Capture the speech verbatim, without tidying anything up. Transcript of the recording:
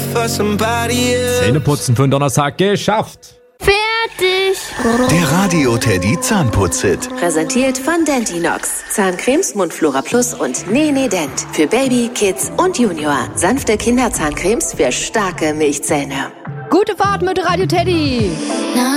Zähneputzen für den Donnerstag geschafft. Fertig. Der Radio Teddy Zahnputz-Hit. Präsentiert von Dentinox. Zahncremes, Mundflora Plus und Nene Dent. Für Baby, Kids und Junior. Sanfte Kinderzahncremes für starke Milchzähne. Gute Fahrt mit Radio Teddy.